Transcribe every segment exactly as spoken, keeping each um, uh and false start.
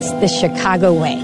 the Chicago way.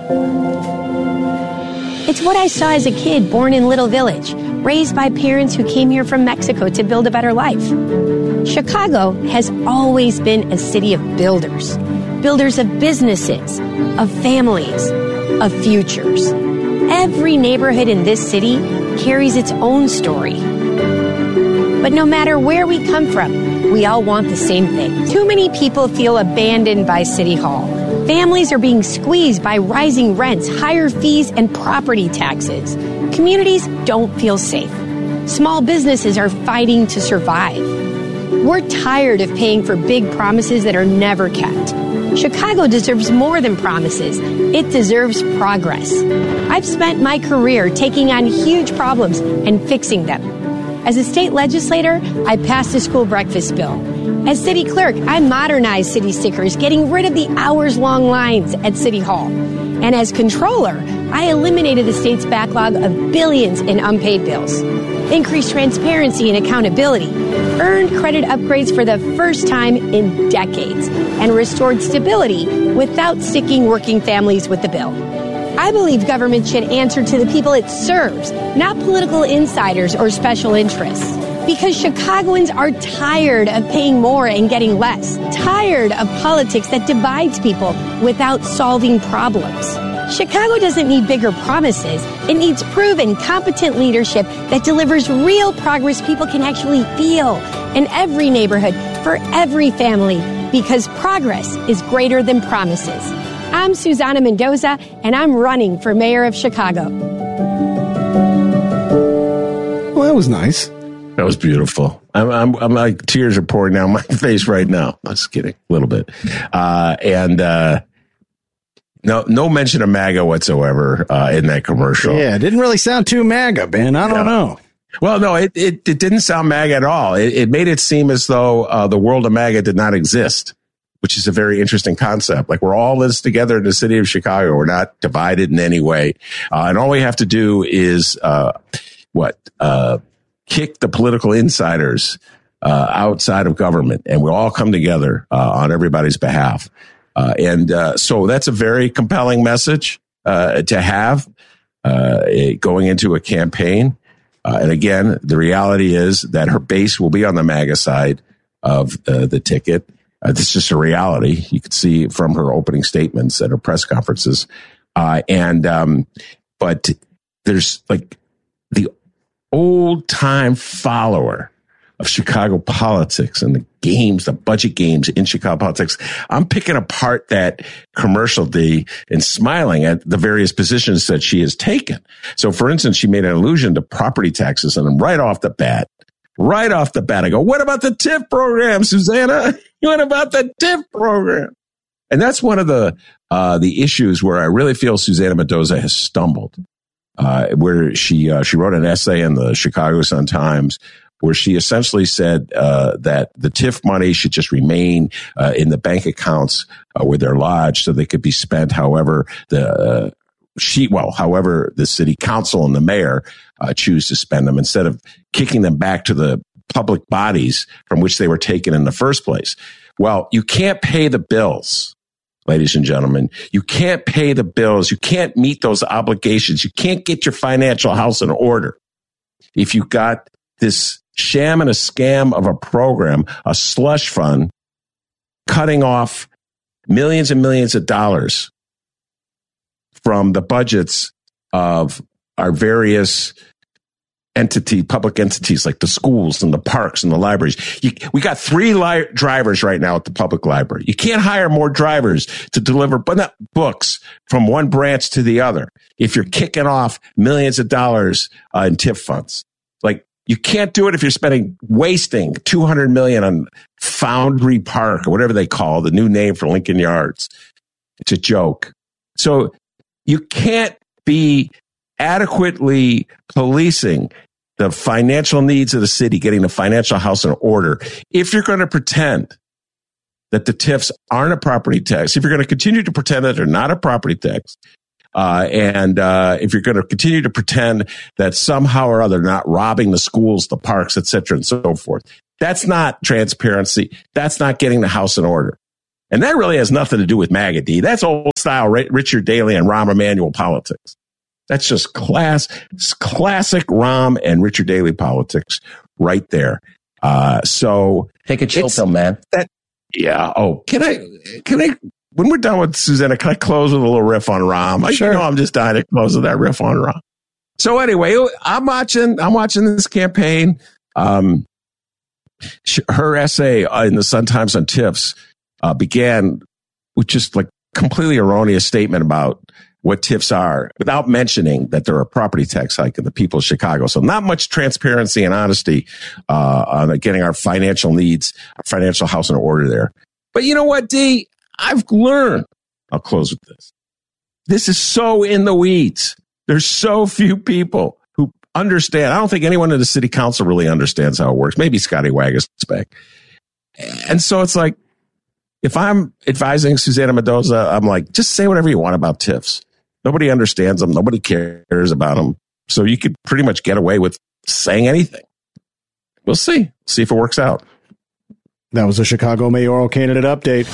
It's what I saw as a kid born in Little Village, raised by parents who came here from Mexico to build a better life. Chicago has always been a city of builders, builders of businesses, of families, of futures. Every neighborhood in this city carries its own story. But no matter where we come from, we all want the same thing. Too many people feel abandoned by City Hall. Families are being squeezed by rising rents, higher fees, and property taxes. Communities don't feel safe. Small businesses are fighting to survive. We're tired of paying for big promises that are never kept. Chicago deserves more than promises. It deserves progress. I've spent my career taking on huge problems and fixing them. As a state legislator, I passed a school breakfast bill. As city clerk, I modernized city stickers, getting rid of the hours-long lines at City Hall. And as controller, I eliminated the state's backlog of billions in unpaid bills, increased transparency and accountability, earned credit upgrades for the first time in decades, and restored stability without sticking working families with the bill. I believe government should answer to the people it serves, not political insiders or special interests. Because Chicagoans are tired of paying more and getting less, tired of politics that divides people without solving problems. Chicago doesn't need bigger promises. It needs proven, competent leadership that delivers real progress people can actually feel in every neighborhood, for every family, because progress is greater than promises. I'm Susana Mendoza, and I'm running for mayor of Chicago. Well, that was nice. That was beautiful. I'm, I'm, I'm like, tears are pouring down my face right now. I'm just kidding, a little bit. Uh, and uh, no, no mention of MAGA whatsoever uh, in that commercial. Yeah, it didn't really sound too MAGA, Ben. I don't no. know. Well, no, it, it, it didn't sound MAGA at all. It, it made it seem as though uh, the world of MAGA did not exist, which is a very interesting concept. Like, we're all in this together in the city of Chicago. We're not divided in any way. Uh, and all we have to do is, uh, what, uh, kick the political insiders uh, outside of government, and we'll all come together uh, on everybody's behalf. Uh, and uh, so that's a very compelling message uh, to have uh, going into a campaign. Uh, and again, the reality is that her base will be on the MAGA side of uh, the ticket. Uh, this is just a reality. You could see from her opening statements at her press conferences. Uh, and um, but there's like the old time follower of Chicago politics and the games, the budget games in Chicago politics. I'm picking apart that commercial D and smiling at the various positions that she has taken. So, for instance, she made an allusion to property taxes, and right off the bat, right off the bat, I go, what about the TIF program, Susana? What about the TIF program? And that's one of the, uh, the issues where I really feel Susana Mendoza has stumbled. Uh, where she uh, she wrote an essay in the Chicago Sun-Times where she essentially said uh, that the TIF money should just remain uh, in the bank accounts uh, where they're lodged, so they could be spent however the uh, she well however the city council and the mayor uh, choose to spend them, instead of kicking them back to the public bodies from which they were taken in the first place. Well, you can't pay the bills. Ladies and gentlemen, you can't pay the bills. You can't meet those obligations. You can't get your financial house in order if you got this sham and a scam of a program, a slush fund, cutting off millions and millions of dollars from the budgets of our various entity, public entities like the schools and the parks and the libraries. You, we got three li- drivers right now at the public library. You can't hire more drivers to deliver but not books from one branch to the other if you're kicking off millions of dollars uh, in TIF funds. Like, you can't do it if you're spending, wasting two hundred million dollars on Foundry Park or whatever they call the new name for Lincoln Yards. It's a joke. So you can't be adequately policing the financial needs of the city, getting the financial house in order, if you're going to pretend that the TIFs aren't a property tax, if you're going to continue to pretend that they're not a property tax, uh, and uh, if you're going to continue to pretend that somehow or other not robbing the schools, the parks, et cetera, and so forth. That's not transparency. That's not getting the house in order. And that really has nothing to do with MAGA, D. That's old style Richard Daley and Rahm Emanuel politics. That's just class, classic Rahm and Richard Daley politics right there. Uh, so take a chill pill, man. That, yeah. Oh, can I, can I, when we're done with Susanna, can I close with a little riff on Rahm? Sure. You know, I'm just dying to close with that riff on Rahm. So anyway, I'm watching, I'm watching this campaign. Um, her essay in the Sun-Times on TIFs uh, began with just like completely erroneous statement about what TIFs are without mentioning that they're a property tax hike in the people of Chicago. So not much transparency and honesty uh, on getting our financial needs, our financial house in order there. But you know what, D? I've learned. I'll close with this. This is so in the weeds. There's so few people who understand. I don't think anyone in the city council really understands how it works. Maybe Scotty Waggis back. And so it's like, if I'm advising Susanna Mendoza, I'm like, just say whatever you want about TIFs. Nobody understands them. Nobody cares about them. So you could pretty much get away with saying anything. We'll see. See if it works out. That was a Chicago mayoral candidate update.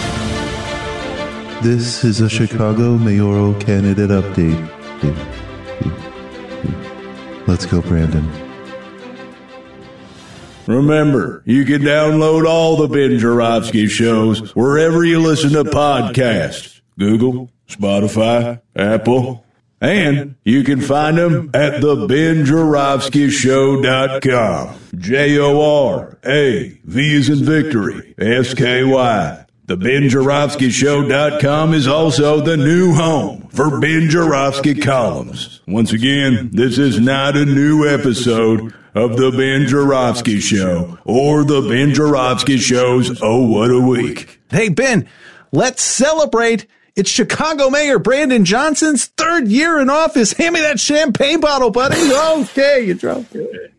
This is a Chicago mayoral candidate update. Let's go, Brandon. Remember, you can download all the Ben Joravsky shows wherever you listen to podcasts. Google, Spotify, Apple, and you can find them at the ben joravsky show dot com. J O R A V as in victory, S K Y. The ben joravsky show dot com is also the new home for Ben Joravsky columns. Once again, this is not a new episode of the Ben Joravsky Show or the Ben Joravsky Show's Oh What a Week. Hey, Ben, let's celebrate. It's Chicago Mayor Brandon Johnson's third year in office. Hand me that champagne bottle, buddy. Okay, you dropped it.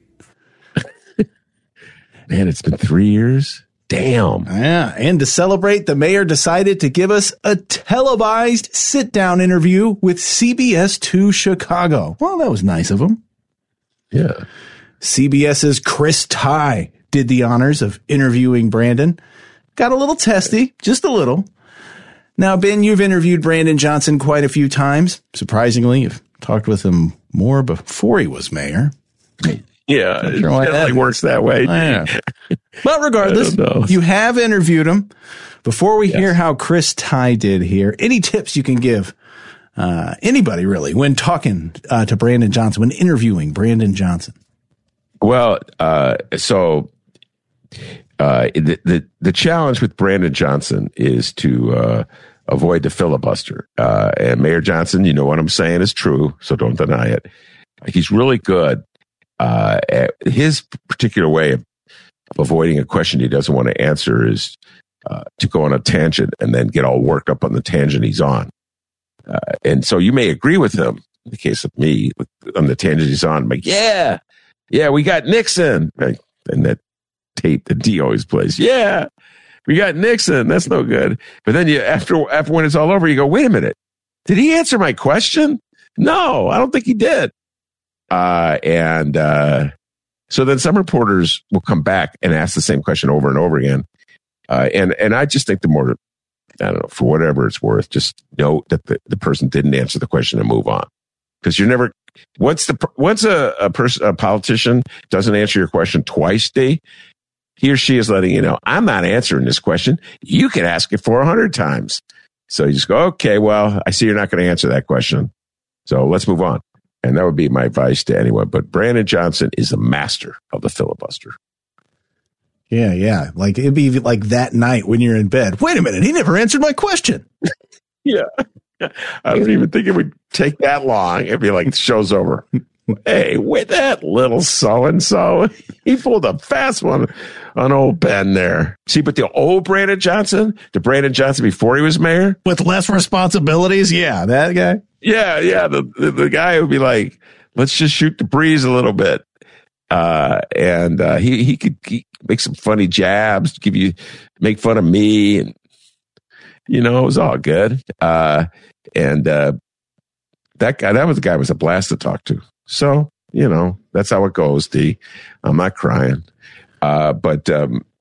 Man, it's been three years. Damn. Yeah, and to celebrate, the mayor decided to give us a televised sit-down interview with C B S two Chicago. Well, that was nice of him. Yeah. CBS's Chris Tye did the honors of interviewing Brandon. Got a little testy, just a little. Now, Ben, you've interviewed Brandon Johnson quite a few times. Surprisingly, you've talked with him more before he was mayor. Yeah, Not it sure why definitely that works that way. Yeah. But regardless, you have interviewed him. Before we yes. hear how Chris Tye did here, any tips you can give uh, anybody really when talking uh, to Brandon Johnson, when interviewing Brandon Johnson? Well, uh, so uh, the, the the challenge with Brandon Johnson is to uh, avoid the filibuster. Uh, and Mayor Johnson, you know what I'm saying is true, so don't deny it. He's really good. Uh, his particular way of, of avoiding a question he doesn't want to answer is uh, to go on a tangent and then get all worked up on the tangent he's on. Uh, and so you may agree with him. In the case of me, with, on the tangent he's on, I'm like, yeah, yeah, we got Nixon. Right? And that tape that D always plays. Yeah, we got Nixon. That's no good. But then you, after, after when it's all over, you go, wait a minute. Did he answer my question? No, I don't think he did. Uh, and, uh, so then some reporters will come back and ask the same question over and over again. Uh, and, and I just think the more, I don't know, for whatever it's worth, just note that the, the person didn't answer the question and move on. Cause you're never, once the, once a, a person, a politician doesn't answer your question twice, D, he or she is letting you know, I'm not answering this question. You can ask it four hundred times. So you just go, okay, well, I see you're not going to answer that question. So let's move on. And that would be my advice to anyone. But Brandon Johnson is a master of the filibuster. Yeah, yeah. Like it'd be like that night when you're in bed. Wait a minute. He never answered my question. Yeah. I don't even think it would take that long. It'd be like, the show's over. Hey, with that little so-and-so, he pulled a fast one on old Ben there. See, but the old Brandon Johnson, the Brandon Johnson before he was mayor. With less responsibilities. Yeah, that guy. Yeah, yeah. The, the, the guy would be like, let's just shoot the breeze a little bit. Uh, and uh, he, he could he make some funny jabs, give you, make fun of me. And, you know, it was all good. Uh, and uh, that guy, that was the guy was a blast to talk to. So, you know, that's how it goes, D. I'm not crying. Uh, but um,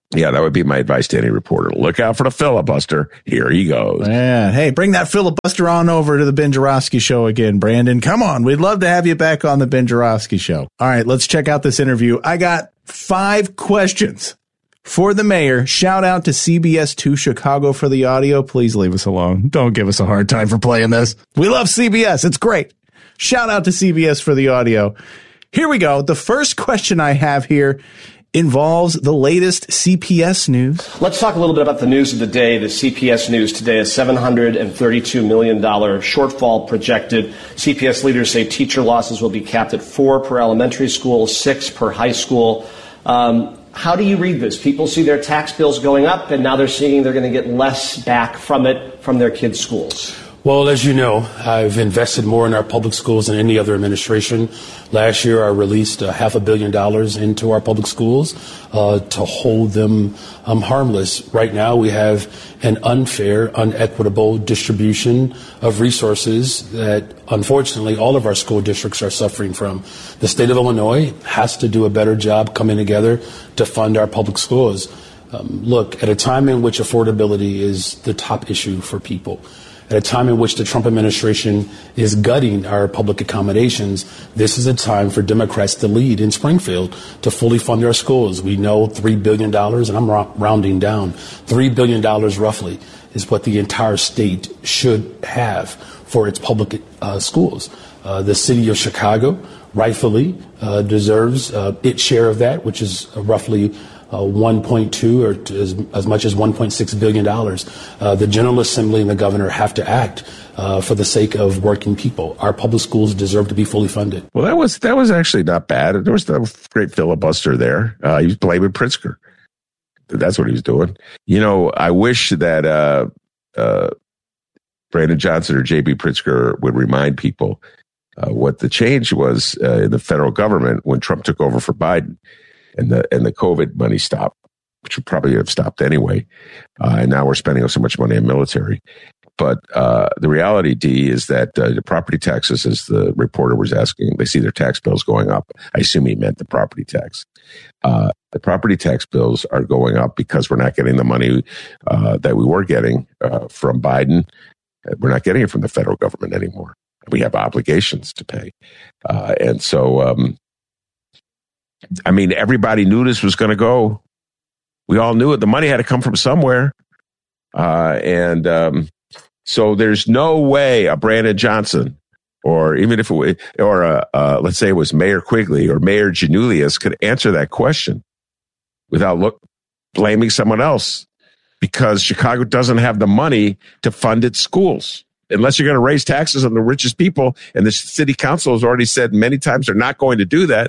Yeah, that would be my advice to any reporter. Look out for the filibuster. Here he goes. Man, hey, bring that filibuster on over to the Ben Joravsky Show again, Brandon. Come on. We'd love to have you back on the Ben Joravsky Show. All right, let's check out this interview. I got five questions for the mayor. Shout out to C B S two Chicago for the audio. Please leave us alone. Don't give us a hard time for playing this. We love C B S. It's great. Shout out to C B S for the audio. Here we go. The first question I have here involves the latest C P S news. Let's talk a little bit about the news of the day. The C P S news today, a seven hundred thirty-two million dollars shortfall projected. C P S leaders say teacher losses will be capped at four per elementary school, six per high school. Um, how do you read this? People see their tax bills going up, and now they're seeing they're going to get less back from it from their kids' schools. Well, as you know, I've invested more in our public schools than any other administration. Last year, I released a half a billion dollars into our public schools uh, to hold them um, harmless. Right now, we have an unfair, unequitable distribution of resources that, unfortunately, all of our school districts are suffering from. The state of Illinois has to do a better job coming together to fund our public schools. Um, look, at a time in which affordability is the top issue for people, at a time in which the Trump administration is gutting our public accommodations, this is a time for Democrats to lead in Springfield to fully fund our schools. We know three billion dollars, and I'm rounding down, three billion dollars roughly is what the entire state should have for its public uh, schools. Uh, the city of Chicago rightfully uh, deserves uh, its share of that, which is uh, roughly Uh, one point two or as, as much as one point six billion dollars. Uh, the General Assembly and the governor have to act uh, for the sake of working people. Our public schools deserve to be fully funded. Well, that was that was actually not bad. There was a great filibuster there. Uh, he was blaming Pritzker. That's what he was doing. You know, I wish that uh, uh, Brandon Johnson or J B Pritzker would remind people uh, what the change was uh, in the federal government when Trump took over for Biden. And the and the COVID money stopped, which would probably have stopped anyway. Uh, and now we're spending so much money on military. But uh, the reality, D, is that uh, the property taxes, as the reporter was asking, they see their tax bills going up. I assume he meant the property tax. Uh, the property tax bills are going up because we're not getting the money uh, that we were getting uh, from Biden. We're not getting it from the federal government anymore. We have obligations to pay. Uh, and so... Um, I mean, everybody knew this was going to go. We all knew it. The money had to come from somewhere. Uh, and um, so there's no way a Brandon Johnson, or even if it was, or a, uh, let's say it was Mayor Quigley or Mayor Janulius, could answer that question without look, blaming someone else, because Chicago doesn't have the money to fund its schools. Unless you're going to raise taxes on the richest people, and the city council has already said many times they're not going to do that,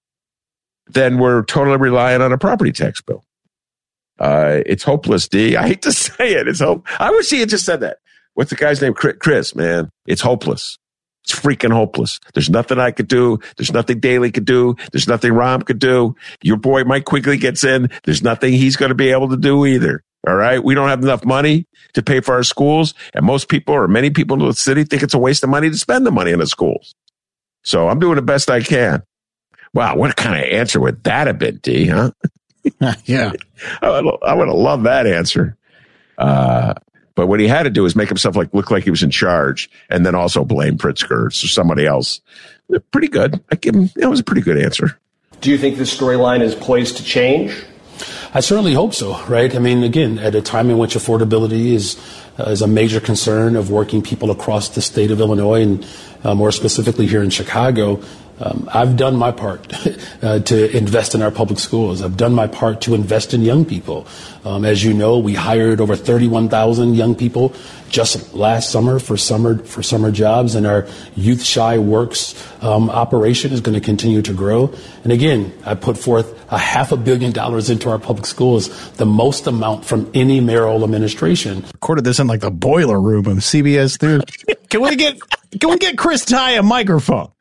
then we're totally reliant on a property tax bill. Uh, it's hopeless, D. I hate to say it. It's hope. I wish he had just said that. What's the guy's name? Chris, man. It's hopeless. It's freaking hopeless. There's nothing I could do. There's nothing Daley could do. There's nothing Rahm could do. Your boy Mike Quigley gets in. There's nothing he's going to be able to do either. All right. We don't have enough money to pay for our schools. And most people, or many people in the city, think it's a waste of money to spend the money on the schools. So I'm doing the best I can. Wow, what kind of answer would that have been, D, huh? Yeah. I would, I would have loved that answer. Uh, but what he had to do is make himself like look like he was in charge, and then also blame Pritzker or somebody else. Pretty good. I give him, it was a pretty good answer. Do you think this storyline is poised to change? I certainly hope so, right? I mean, again, at a time in which affordability is uh, is a major concern of working people across the state of Illinois, and uh, more specifically here in Chicago, Um, I've done my part uh, to invest in our public schools. I've done my part to invest in young people. Um, as you know, we hired over thirty-one thousand young people just last summer for summer for summer jobs, and our Youth Shy Works um, operation is going to continue to grow. And again, I put forth a half a billion dollars into our public schools, the most amount from any mayoral administration. Recorded this in like the boiler room of C B S two. Can we get can we get Chris Tye a microphone?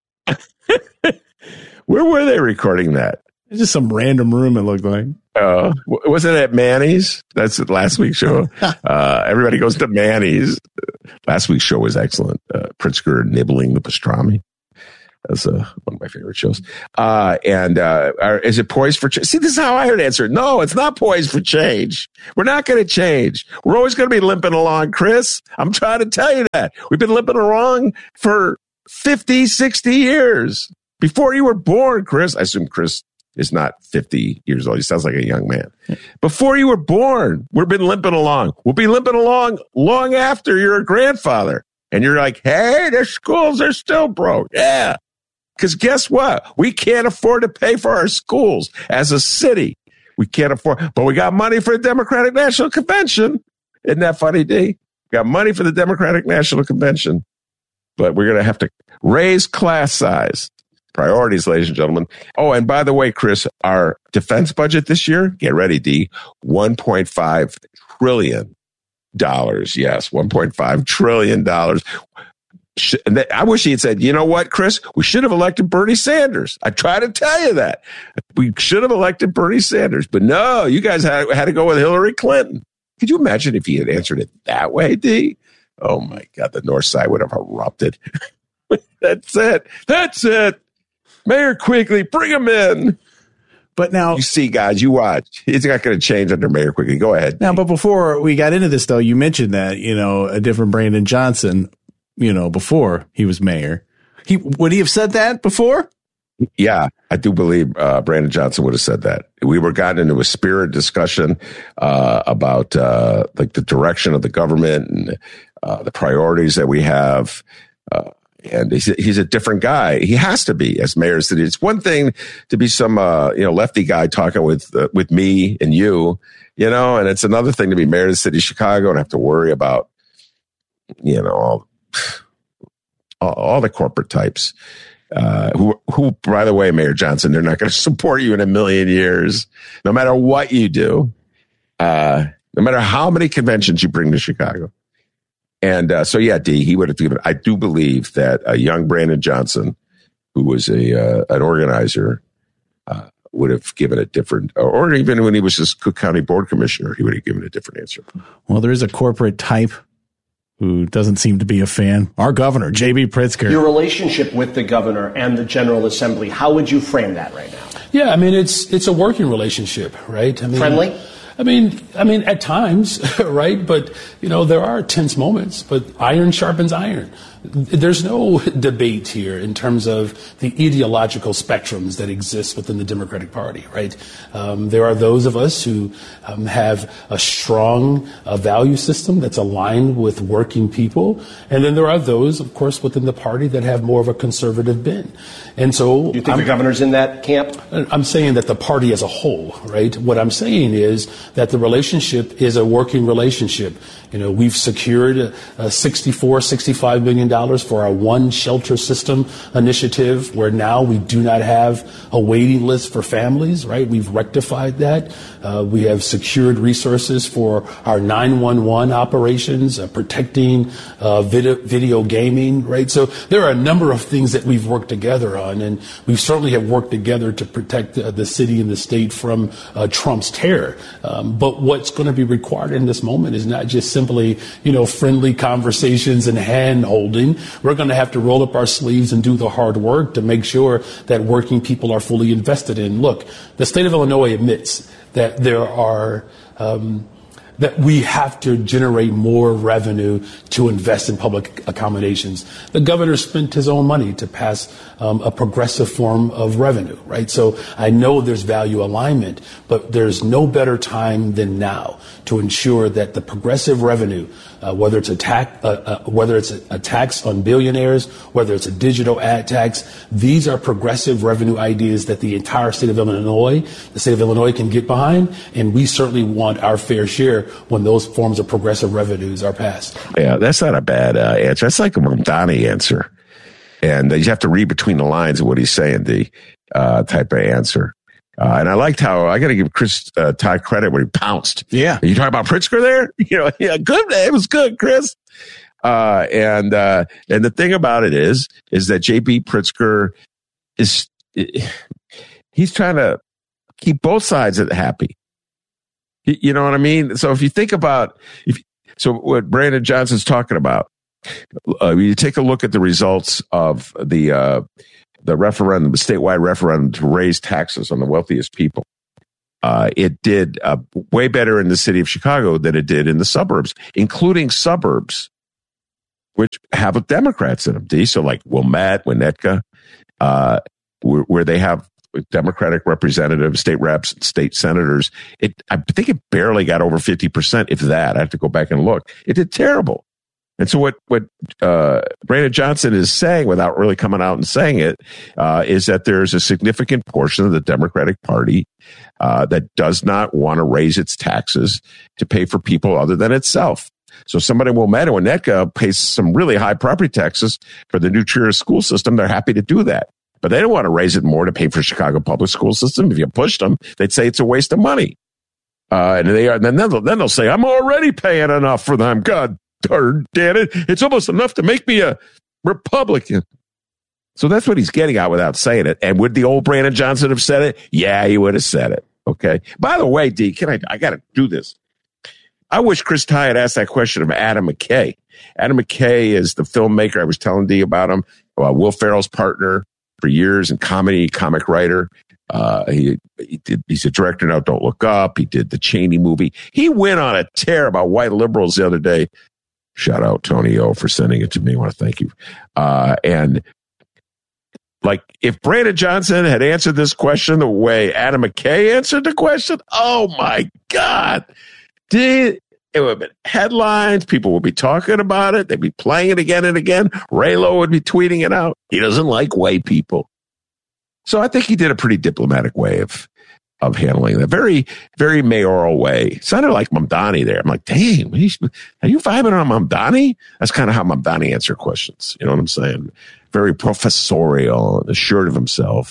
Where were they recording that? It's just some random room, it looked like. Oh, uh, was it at Manny's? That's the last week's show. uh, everybody goes to Manny's. Last week's show was excellent. Uh, Pritzker nibbling the pastrami. That's uh, one of my favorite shows. Uh, and uh, are, is it poised for change? See, this is how I heard answer. No, it's not poised for change. We're not going to change. We're always going to be limping along, Chris. I'm trying to tell you that. We've been limping along for fifty, sixty years. Before you were born, Chris. I assume Chris is not fifty years old. He sounds like a young man. Before you were born, we've been limping along. We'll be limping along long after you're a grandfather. And you're like, hey, the schools are still broke. Yeah. Because guess what? We can't afford to pay for our schools as a city. We can't afford, but we got money for the Democratic National Convention. Isn't that funny, D? We got money for the Democratic National Convention, but we're going to have to raise class size. Priorities, ladies and gentlemen. Oh, and by the way, Chris, our defense budget this year, get ready, D, one point five trillion dollars. Yes, one point five trillion dollars. I wish he had said, you know what, Chris, we should have elected Bernie Sanders. I try to tell you that. We should have elected Bernie Sanders. But no, you guys had, had to go with Hillary Clinton. Could you imagine if he had answered it that way, D? Oh, my God, the North Side would have erupted. That's it. That's it. Mayor Quigley, bring him in. But now, you see, guys, you watch. It's not going to change under Mayor Quigley. Go ahead. Now, but before we got into this, though, you mentioned that, you know, a different Brandon Johnson, you know, before he was mayor. He would he have said that before? Yeah, I do believe uh, Brandon Johnson would have said that. We were gotten into a spirit discussion uh, about uh, like the direction of the government and uh, the priorities that we have. Uh, and he's a, he's a different guy. He has to be as mayor of the city. It's one thing to be some uh, you know lefty guy talking with uh, with me and you, you know, and it's another thing to be mayor of the city of Chicago and have to worry about, you know, all all, all the corporate types. Uh, who, who, by the way, Mayor Johnson, they're not going to support you in a million years, no matter what you do, uh, no matter how many conventions you bring to Chicago. And uh, so, yeah, D, he would have given. I do believe that a young Brandon Johnson, who was a uh, an organizer, uh, would have given a different, or even when he was just Cook County Board Commissioner, he would have given a different answer. Well, there is a corporate type who doesn't seem to be a fan. Our governor, J B. Pritzker. Your relationship with the governor and the General Assembly, how would you frame that right now? Yeah, I mean, it's it's a working relationship, right? I mean, friendly? I mean, I mean, at times, right? But, you know, there are tense moments, but iron sharpens iron. There's no debate here in terms of the ideological spectrums that exist within the Democratic Party, right? Um, there are those of us who um, have a strong uh, value system that's aligned with working people. And then there are those, of course, within the party that have more of a conservative bent. And so you think I'm, the governor's in that camp? I'm saying that the party as a whole, right? What I'm saying is that the relationship is a working relationship. You know, we've secured a, a sixty-four, sixty-five million dollars for our One Shelter System initiative, where now we do not have a waiting list for families, right? We've rectified that. Uh, we have secured resources for our nine one one operations, uh, protecting uh, video, video gaming, right? So there are a number of things that we've worked together on, and we certainly have worked together to protect uh, the city and the state from uh, Trump's terror. Um, but what's going to be required in this moment is not just simply, you know, friendly conversations and hand holding. We're going to have to roll up our sleeves and do the hard work to make sure that working people are fully invested in. Look, the state of Illinois admits that there are, um, that we have to generate more revenue to invest in public accommodations. The governor spent his own money to pass um, a progressive form of revenue, right? So I know there's value alignment, but there's no better time than now to ensure that the progressive revenue, uh, whether it's a tax, uh, uh, whether it's a, a tax on billionaires, whether it's a digital ad tax, these are progressive revenue ideas that the entire state of Illinois, the state of Illinois can get behind, and we certainly want our fair share when those forms of progressive revenues are passed. Yeah, that's not a bad uh, answer. That's like a Mamdani answer. And you have to read between the lines of what he's saying, the uh, type of answer. Uh, and I liked how, I got to give Chris uh, Ty credit when he pounced. Yeah. You talking about Pritzker there? You know, yeah, good. It was good, Chris. Uh, and, uh, and the thing about it is, is that J B. Pritzker is, he's trying to keep both sides happy. You know what I mean? So if you think about, if so what Brandon Johnson's talking about, uh, you take a look at the results of the uh, the referendum, the statewide referendum to raise taxes on the wealthiest people. Uh, it did uh, way better in the city of Chicago than it did in the suburbs, including suburbs which have Democrats in them. D. So like Wilmette, Winnetka, uh, where, where they have Democratic representatives, state reps, and state senators. It, I think it barely got over fifty percent, if that. I have to go back and look. It did terrible. And so what, what, uh, Brandon Johnson is saying, without really coming out and saying it, uh, is that there's a significant portion of the Democratic Party, uh, that does not want to raise its taxes to pay for people other than itself. So somebody in Wilmette or Winnetka pays some really high property taxes for the new Trier school system. They're happy to do that, but they don't want to raise it more to pay for Chicago public school system. If you pushed them, they'd say it's a waste of money. Uh, and they are, and then they'll, then they'll say, I'm already paying enough for them. God darn it. It's almost enough to make me a Republican. So that's what he's getting at without saying it. And would the old Brandon Johnson have said it? Yeah, he would have said it. Okay. By the way, D, can I, I got to do this. I wish Chris Tye had asked that question of Adam McKay. Adam McKay is the filmmaker. I was telling D about him. Uh, Will Ferrell's partner for years and comedy, comic writer. Uh, he, he did, he's a director now, Don't Look Up. He did the Cheney movie. He went on a tear about white liberals the other day. Shout out Tony O for sending it to me. I want to thank you. Uh, and like, if Brandon Johnson had answered this question the way Adam McKay answered the question, oh my God, did it would have been headlines. People would be talking about it. They'd be playing it again and again. Raylo would be tweeting it out. He doesn't like white people. So I think he did a pretty diplomatic way of of handling that. Very, very mayoral way. Sounded like Mamdani there. I'm like, dang, are you vibing on Mamdani? That's kind of how Mamdani answered questions. You know what I'm saying? Very professorial and assured of himself.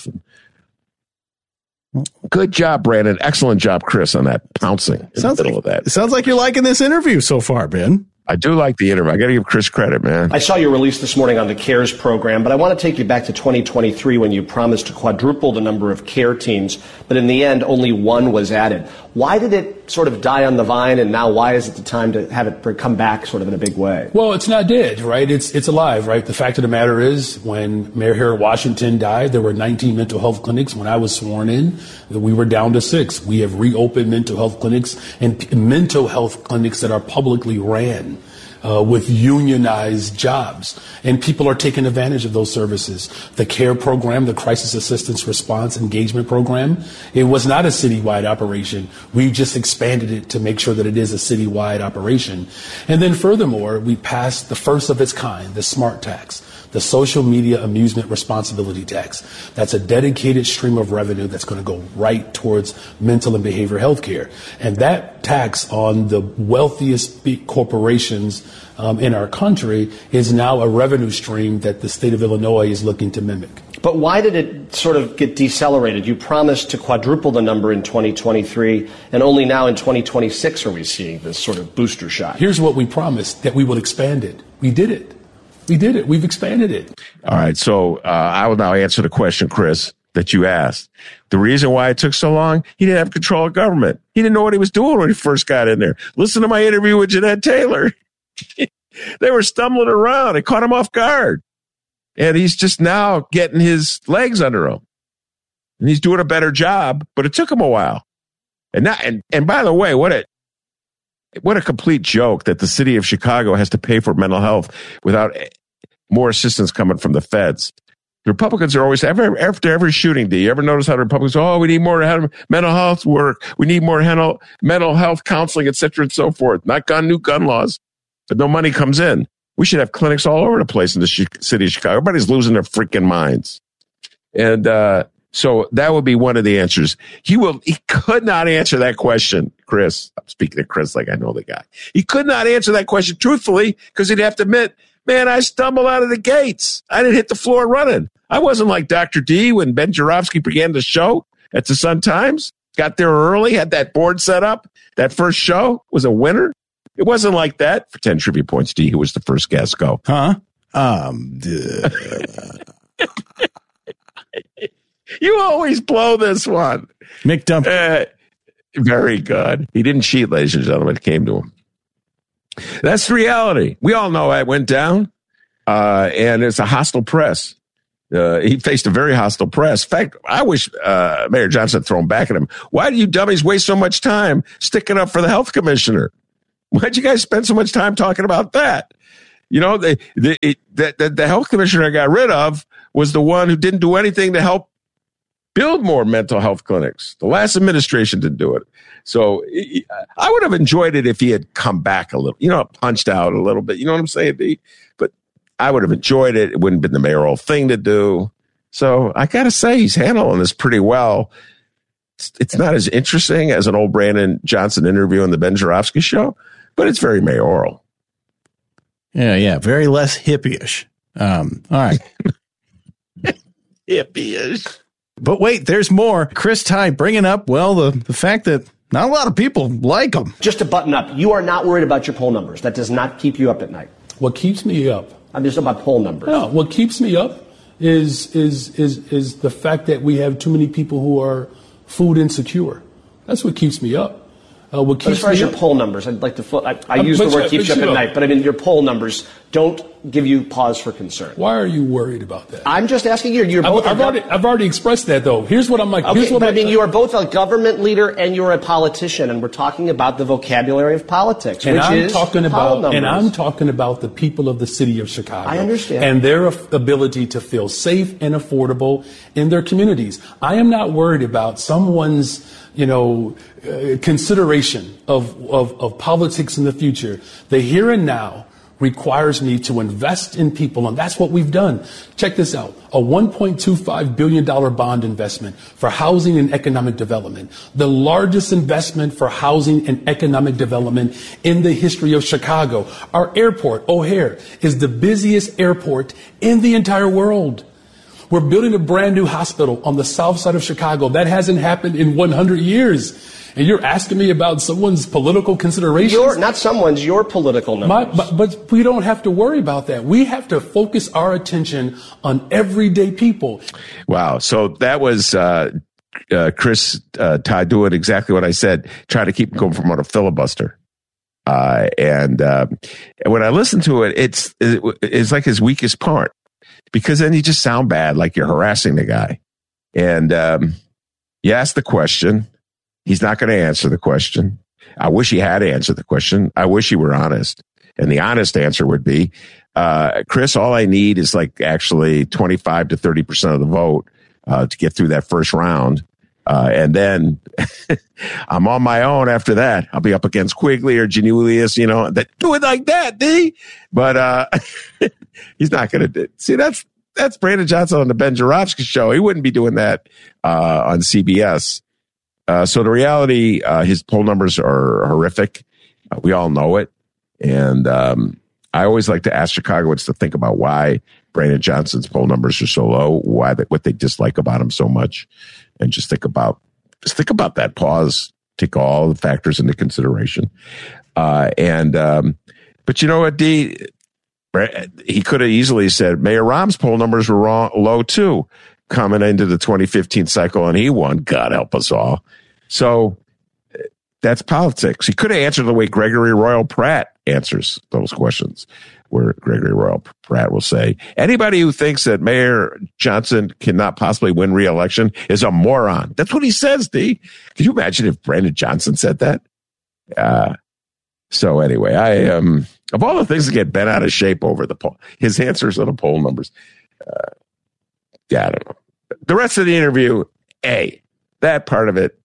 Good job, Brandon. Excellent job, Chris, on that pouncing in sounds the middle like, of that. It sounds like you're liking this interview so far, Ben. I do like the interview. I got to give Chris credit, man. I saw your release this morning on the CARES program, but I want to take you back to twenty twenty-three when you promised to quadruple the number of care teams, but in the end, only one was added. Why did it sort of die on the vine, and now why is it the time to have it come back sort of in a big way? Well, it's not dead, right? It's it's alive, right? The fact of the matter is, when Mayor Harold Washington died, there were nineteen mental health clinics. When I was sworn in, we were down to six. We have reopened mental health clinics and p- mental health clinics that are publicly ran. Uh, with unionized jobs, and people are taking advantage of those services. The CARE program, the Crisis Assistance Response Engagement Program, it was not a citywide operation. We just expanded it to make sure that it is a citywide operation. And then furthermore, we passed the first of its kind, the SMART tax, the Social Media Amusement Responsibility Tax. That's a dedicated stream of revenue that's going to go right towards mental and behavioral health care. And that tax on the wealthiest big corporations um, in our country is now a revenue stream that the state of Illinois is looking to mimic. But why did it sort of get decelerated? You promised to quadruple the number in twenty twenty-three, and only now in twenty twenty-six are we seeing this sort of booster shot. Here's what we promised, that we would expand it. We did it. We did it. We've expanded it. All right. So uh, I will now answer the question, Chris, that you asked. The reason why it took so long, he didn't have control of government. He didn't know what he was doing when he first got in there. Listen to my interview with Jeanette Taylor. They were stumbling around. It caught him off guard. And he's just now getting his legs under him. And he's doing a better job, but it took him a while. And now, and, and by the way, what a What a complete joke that the city of Chicago has to pay for mental health without more assistance coming from the feds. The Republicans are always, every, after every shooting, do you ever notice how the Republicans, oh, we need more mental health work, we need more mental health counseling, et cetera, and so forth. Not gun, new gun laws, but no money comes in. We should have clinics all over the place in the city of Chicago. Everybody's losing their freaking minds. And, uh, So that would be one of the answers. He will. He could not answer that question, Chris. I'm speaking to Chris like I know the guy. He could not answer that question truthfully because he'd have to admit, man, I stumbled out of the gates. I didn't hit the floor running. I wasn't like Doctor D when Ben Joravsky began the show at the Sun-Times. Got there early, had that board set up. That first show was a winner. It wasn't like that. For ten trivia points, D, who was the first guest, go. Huh? Um. You always blow this one. Mick Dump. Uh, very good. He didn't cheat, ladies and gentlemen. It came to him. That's the reality. We all know it went down, uh, and it's a hostile press. Uh, he faced a very hostile press. In fact, I wish uh, Mayor Johnson had thrown back at him. Why do you dummies waste so much time sticking up for the health commissioner? Why'd you guys spend so much time talking about that? You know, the the, it, the, the, the health commissioner I got rid of was the one who didn't do anything to help build more mental health clinics. The last administration didn't do it. So I would have enjoyed it if he had come back a little, you know, punched out a little bit. You know what I'm saying, D? But I would have enjoyed it. It wouldn't have been the mayoral thing to do. So I got to say, he's handling this pretty well. It's, it's not as interesting as an old Brandon Johnson interview on the Ben Joravsky show, but it's very mayoral. Yeah, yeah. Very less hippie-ish. Um, all right. Hippie-ish. But wait, there's more. Chris Tye bringing up, well, the, the fact that not a lot of people like him. Just to button up, you are not worried about your poll numbers. That does not keep you up at night. What keeps me up? I'm just about poll numbers. No, what keeps me up is is is is the fact that we have too many people who are food insecure. That's what keeps me up. Uh, what keeps as far me as your up, poll numbers, I'd like to. Fo- I, I uh, use the word you, keeps you up at night, but I mean your poll numbers don't give you pause for concern. Why are you worried about that? I'm just asking you. You're both. I've, I've already I've already expressed that though. Here's what I'm like. Okay, here's what but I, I mean you are both a government leader and you're a politician, and we're talking about the vocabulary of politics, and which I'm is talking poll about numbers. and I'm talking about the people of the city of Chicago. I understand. And their ability to feel safe and affordable in their communities. I am not worried about someone's you know, uh, consideration of, of, of politics in the future. The here and now requires me to invest in people, and that's what we've done. Check this out. A one point two five billion dollars bond investment for housing and economic development. The largest investment for housing and economic development in the history of Chicago. Our airport, O'Hare, is the busiest airport in the entire world. We're building a brand new hospital on the south side of Chicago. That hasn't happened in one hundred years. And you're asking me about someone's political considerations? Your, not someone's, your political numbers. My, but, but we don't have to worry about that. We have to focus our attention on everyday people. Wow. So that was uh, uh, Chris uh, Tye doing exactly what I said, trying to keep him going from on a filibuster. Uh, and uh, when I listen to it, it's it, it's like his weakest part. Because then you just sound bad, like you're harassing the guy. And um, you ask the question. He's not going to answer the question. I wish he had answered the question. I wish he were honest. And the honest answer would be, uh, Chris, all I need is like actually twenty-five to thirty percent of the vote uh, to get through that first round. Uh, and then I'm on my own after that. I'll be up against Quigley or Giannoulias, you know, that do it like that, D. But uh, he's not going to do it. See, that's that's Brandon Johnson on the Ben Joravsky show. He wouldn't be doing that uh, on C B S. Uh, so the reality, uh, his poll numbers are horrific. Uh, we all know it. And um, I always like to ask Chicagoans to think about why Brandon Johnson's poll numbers are so low, why they, what they dislike about him so much. And just think about, just think about that. Pause, take all the factors into consideration. Uh, and, um, but you know what, D, he could have easily said Mayor Rahm's poll numbers were wrong, low too, coming into the twenty fifteen cycle, and he won. God help us all. So that's politics. He could have answered the way Gregory Royal Pratt answers those questions, where Gregory Royal Pratt will say, anybody who thinks that Mayor Johnson cannot possibly win re-election is a moron. That's what he says, D. Could you imagine if Brandon Johnson said that? Uh, so anyway, I um, of all the things that get bent out of shape over the poll, his answers on the poll numbers, uh, yeah, I don't know. The rest of the interview, A. That part of it,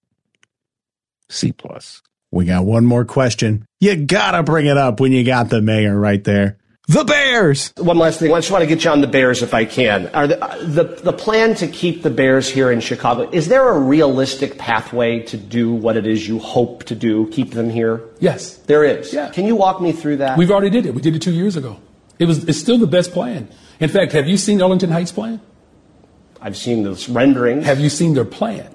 C plus. We got one more question. You gotta bring it up when you got the mayor right there. The Bears. One last thing. I just want to get you on the Bears if I can. Are the, the the plan to keep the Bears here in Chicago, is there a realistic pathway to do what it is you hope to do, keep them here? Yes. There is? Yeah. Can you walk me through that? We've already did it. We did it two years ago. It was. It's still the best plan. In fact, have you seen Arlington Heights' plan? I've seen those renderings. Have you seen their plan?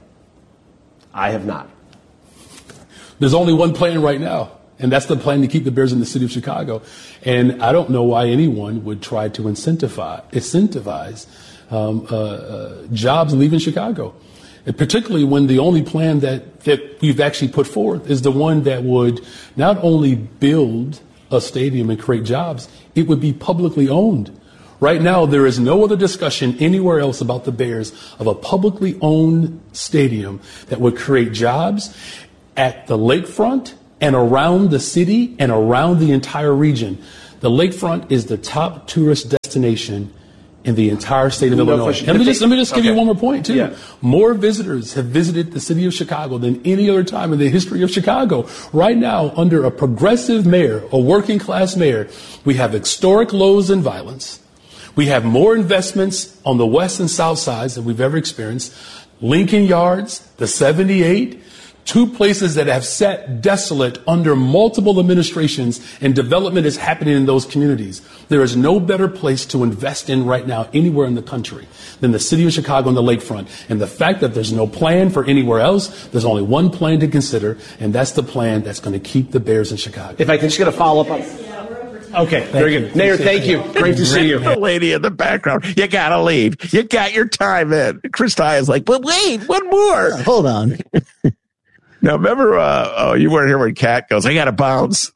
I have not. There's only one plan right now, and that's the plan to keep the Bears in the city of Chicago. And I don't know why anyone would try to incentivize, incentivize um, uh, uh, jobs leaving Chicago, and particularly when the only plan that, that we've actually put forth is the one that would not only build a stadium and create jobs, it would be publicly owned. Right now, there is no other discussion anywhere else about the Bears of a publicly owned stadium that would create jobs at the lakefront and around the city and around the entire region. The lakefront is the top tourist destination in the entire state of no Illinois. Question. Let me just let me just give okay. you one more point too. Yeah. More visitors have visited the city of Chicago than any other time in the history of Chicago. Right now, under a progressive mayor, a working class mayor, we have historic lows in violence. We have more investments on the west and south sides than we've ever experienced. Lincoln Yards, the seventy-eight, two places that have sat desolate under multiple administrations, and development is happening in those communities. There is no better place to invest in right now anywhere in the country than the city of Chicago and the lakefront. And the fact that there's no plan for anywhere else, there's only one plan to consider, and that's the plan that's going to keep the Bears in Chicago. If I can just get a follow-up on... Okay, thank very good. Mayor, thank you. Great to see you. The lady in the background. You got to leave. You got your time in. Chris Tye is like, but wait, one more. Hold on. Now, remember, uh, oh, you weren't here when Kat goes, I got to bounce.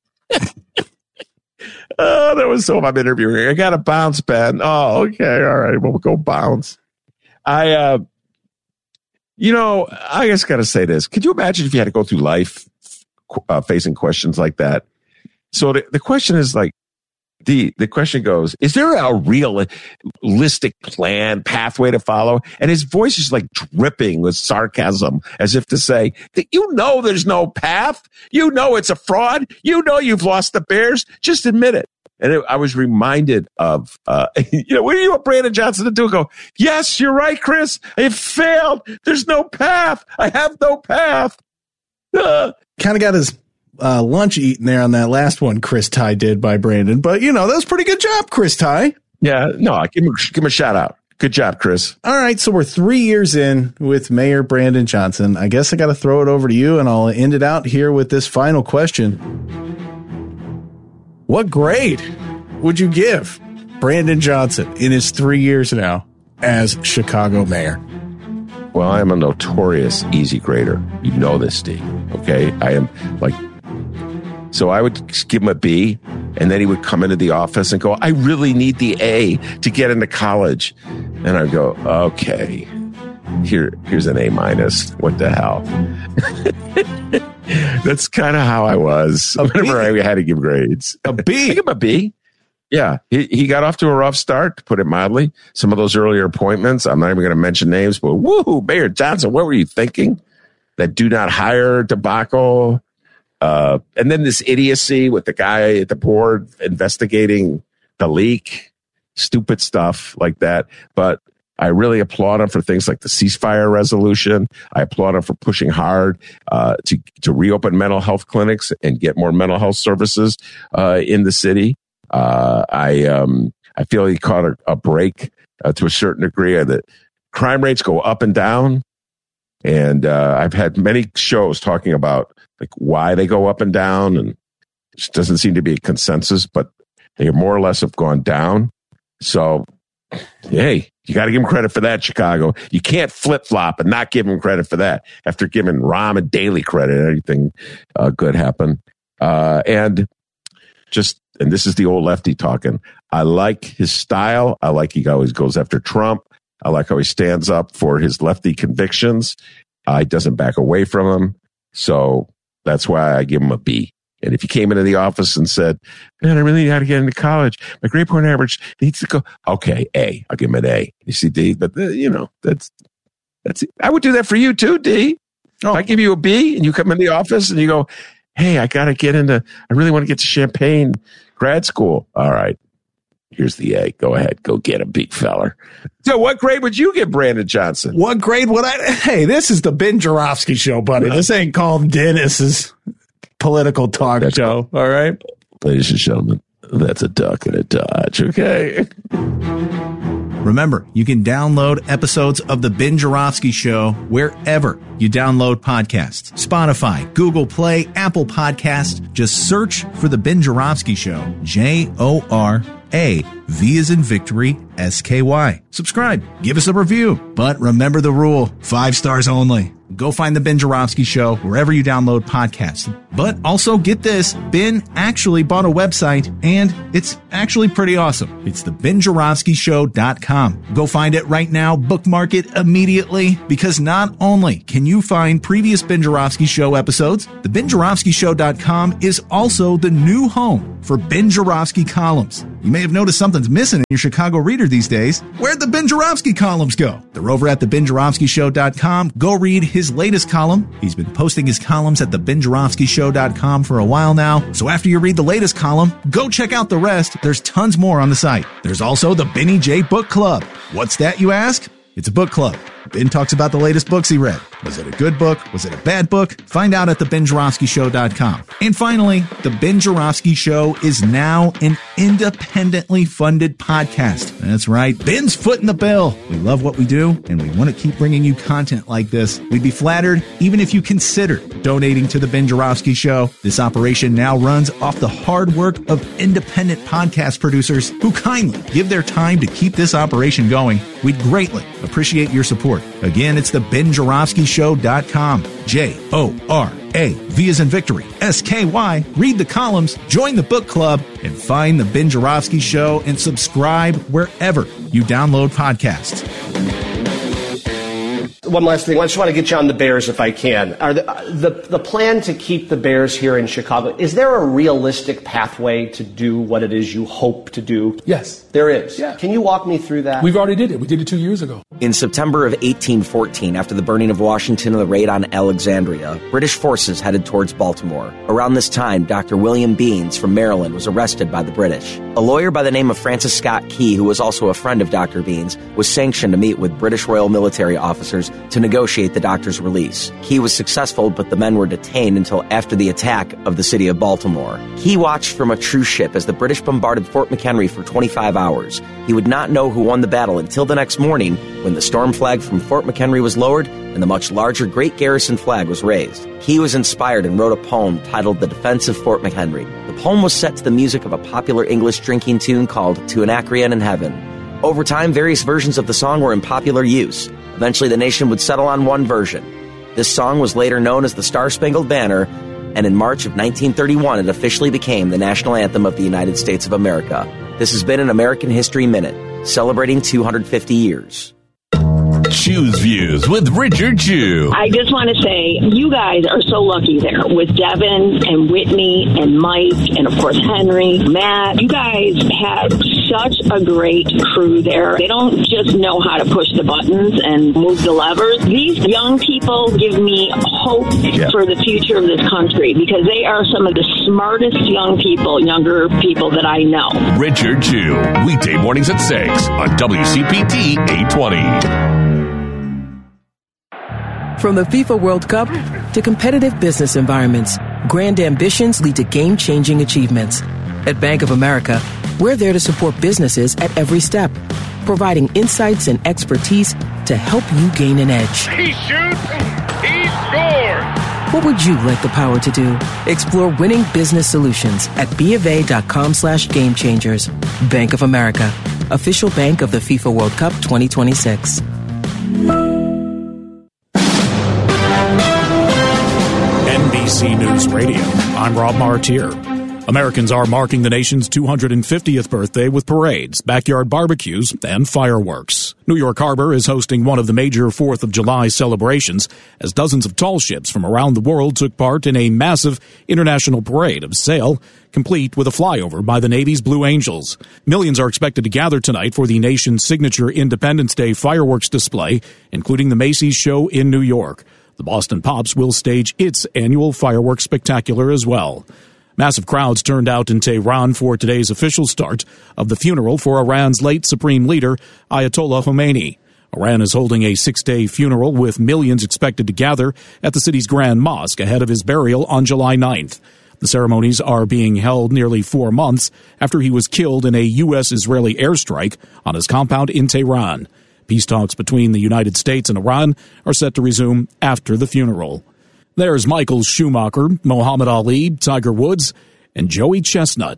Oh, that was so I'm interviewing. I got to bounce, Ben. Oh, okay. All right. Well, we'll go bounce. I, uh, you know, I just got to say this. Could you imagine if you had to go through life uh, facing questions like that? So the, the question is like, The the question goes, is there a realistic plan, pathway to follow? And his voice is like dripping with sarcasm, as if to say that you know there's no path. You know it's a fraud. You know you've lost the Bears. Just admit it. And it, I was reminded of, uh, you know, what do you want Brandon Johnson to do? Go, yes, you're right, Chris. It failed. There's no path. I have no path. Uh, kind of got his Uh, lunch eaten there on that last one Chris Tye did by Brandon. But, you know, that was a pretty good job, Chris Tye. Yeah, no, give him, give him a shout out. Good job, Chris. All right, so we're three years in with Mayor Brandon Johnson. I guess I got to throw it over to you, and I'll end it out here with this final question. What grade would you give Brandon Johnson in his three years now as Chicago mayor? Well, I am a notorious easy grader. You know this, Steve. Okay? I am like... So I would give him a B, and then he would come into the office and go, I really need the A to get into college. And I'd go, okay, here, here's an A minus. What the hell? That's kind of how I was. Whenever I had to give grades. A B? I give him a B. Yeah, he, he got off to a rough start, to put it mildly. Some of those earlier appointments, I'm not even going to mention names, but woohoo, Mayor Johnson, what were you thinking? That do not hire debacle. Uh, and then this idiocy with the guy at the board investigating the leak, stupid stuff like that. But I really applaud him for things like the ceasefire resolution. I applaud him for pushing hard uh, to to reopen mental health clinics and get more mental health services uh, in the city. Uh, I um, I feel he caught a, a break uh, to a certain degree. That crime rates go up and down, and uh, I've had many shows talking about like why they go up and down, and it doesn't seem to be a consensus, but they more or less have gone down. So, hey, you got to give him credit for that, Chicago. You can't flip flop and not give him credit for that after giving Rahm and Daley credit. Anything uh, good happened, uh, and just and this is the old lefty talking. I like his style. I like he always goes after Trump. I like how he stands up for his lefty convictions. Uh, he doesn't back away from them. So that's why I give him a B. And if he came into the office and said, man, I really got to get into college. My grade point average needs to go. Okay, A. I'll give him an A. You see, D. But, uh, you know, that's, that's, I would do that for you too, D. Oh. If I give you a B and you come in the office and you go, hey, I got to get into, I really want to get to Champaign grad school. All right. Here's the A. Go ahead. Go get a big feller. So what grade would you give Brandon Johnson? What grade would I? Hey, this is the Ben Joravsky show, buddy. This ain't called Dennis's political talk that's show. All right. Ladies and gentlemen, that's a duck and a dodge. Okay. Remember, you can download episodes of the Ben Joravsky Show wherever you download podcasts. Spotify, Google Play, Apple Podcasts. Just search for the Ben Joravsky Show. J O R A V as in victory, S K Y. Subscribe. Give us a review. But remember the rule. Five stars only. Go find The Ben Joravsky Show wherever you download podcasts. But also get this, Ben actually bought a website, and it's actually pretty awesome. It's the ben joravsky show dot com. Go find it right now, bookmark it immediately, because not only can you find previous Ben Joravsky Show episodes, the ben joravsky show dot com is also the new home for Ben Joravsky columns. You may have noticed something's missing in your Chicago Reader these days. Where'd the Ben Joravsky columns go? They're over at the ben joravsky show dot com. Go read his latest column. He's been posting his columns at the ben joravsky show dot com for a while now. So after you read the latest column, go check out the rest. There's tons more on the site. There's also the Benny J Book Club. What's that, you ask? It's a book club. Ben talks about the latest books he read. Was it a good book? Was it a bad book? Find out at the ben joravsky show dot com. And finally, The Ben Joravsky Show is now an independently funded podcast. That's right. Ben's footing the bill. We love what we do, and we want to keep bringing you content like this. We'd be flattered even if you consider donating to The Ben Joravsky Show. This operation now runs off the hard work of independent podcast producers who kindly give their time to keep this operation going. We'd greatly appreciate your support. Again, it's the ben joravsky show dot com. J O R A, V as in victory, S K Y. Read the columns, join the book club, and find The Ben Joravsky Show and subscribe wherever you download podcasts. One last thing. I just want to get you on the Bears if I can. Are the, the the plan to keep the Bears here in Chicago, is there a realistic pathway to do what it is you hope to do? Yes. There is? Yeah. Can you walk me through that? We've already did it. We did it two years ago. In September of eighteen fourteen, after the burning of Washington and the raid on Alexandria, British forces headed towards Baltimore. Around this time, Doctor William Beans from Maryland was arrested by the British. A lawyer by the name of Francis Scott Key, who was also a friend of Doctor Beans, was sanctioned to meet with British Royal military officers to negotiate the doctor's release. Key was successful, but the men were detained until after the attack of the city of Baltimore. Key watched from a cruise ship as the British bombarded Fort McHenry for twenty-five hours. He would not know who won the battle until the next morning, when the storm flag from Fort McHenry was lowered and the much larger Great Garrison flag was raised. Key was inspired and wrote a poem titled The Defense of Fort McHenry. The poem was set to the music of a popular English drinking tune called To Anacreon in Heaven. Over time, various versions of the song were in popular use. Eventually, the nation would settle on one version. This song was later known as the Star-Spangled Banner, and in March of nineteen thirty-one, it officially became the national anthem of the United States of America. This has been an American History Minute, celebrating two hundred fifty years. Choose Views with Richard Chew. I just want to say, you guys are so lucky there with Devin and Whitney and Mike and, of course, Henry, Matt. You guys have such a great crew there. They don't just know how to push the buttons and move the levers. These young people give me hope yeah. for the future of this country, because they are some of the smartest young people, younger people that I know. Richard Chew, weekday mornings at six on W C P T eight twenty. From the FIFA World Cup to competitive business environments, grand ambitions lead to game-changing achievements. At Bank of America, we're there to support businesses at every step, providing insights and expertise to help you gain an edge. He shoots, he scores! What would you like the power to do? Explore winning business solutions at BofA.com slash game changers. Bank of America, official bank of the FIFA World Cup twenty twenty-six. N B C News Radio. I'm Rob Martier. Americans are marking the nation's two hundred fiftieth birthday with parades, backyard barbecues, and fireworks. New York Harbor is hosting one of the major fourth of July celebrations as dozens of tall ships from around the world took part in a massive international parade of sail, complete with a flyover by the Navy's Blue Angels. Millions are expected to gather tonight for the nation's signature Independence Day fireworks display, including the Macy's show in New York. The Boston Pops will stage its annual fireworks spectacular as well. Massive crowds turned out in Tehran for today's official start of the funeral for Iran's late supreme leader, Ayatollah Khomeini. Iran is holding a six-day funeral with millions expected to gather at the city's Grand Mosque ahead of his burial on July ninth. The ceremonies are being held nearly four months after he was killed in a U S-Israeli airstrike on his compound in Tehran. Peace talks between the United States and Iran are set to resume after the funeral. There's Michael Schumacher, Muhammad Ali, Tiger Woods, and Joey Chestnut.